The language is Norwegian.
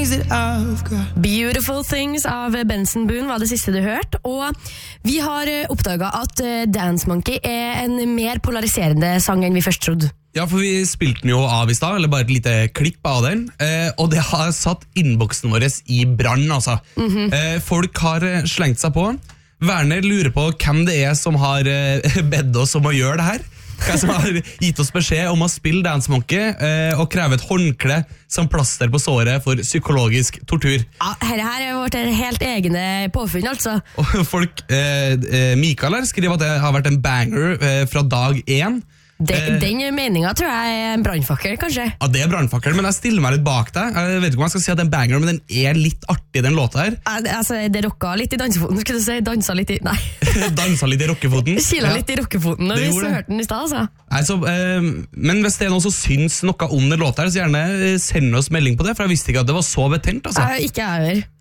days that I've got. Beautiful Things av Benson Boone var det siste du hørte, og vi har oppdaget at Dance Monkey er en mer polariserende sang enn vi først trodde. Ja, for vi spilte den jo av i sted, eller bare et lite klipp av den, og det har satt innboksen vår i brann, altså. Folk har slengt seg på. Werner lurer på hvem det er som har bedt oss om å gjøre det her. Hvem som har gitt oss beskjed om å spille Dance Monkey og kreve et håndkle som plaster på såret for psykologisk tortur. Ja, her er vårt helt egne påfunn, altså. Og folk, Mikael her skriver at det har vært en banger fra dag 1. Den meningen tror jeg er en brandfakkel, kanskje. Ja, det er brandfakkel, men jeg stiller meg litt bak deg. Jeg vet ikke om jeg skal si at det er en banger, men den er litt artig, den låta her. Altså, det rocka litt i dansefoten, skulle du si. Dansa litt i... Nei. Dansa litt i rockefoten. Kila litt i rockefoten når vi så hørte den i sted, altså. Nei, så, men hvis det er noen som syns noe om den låta her, så gjerne send oss melding på det, for jeg visste ikke at det var så betent, altså. Ikke jeg heller.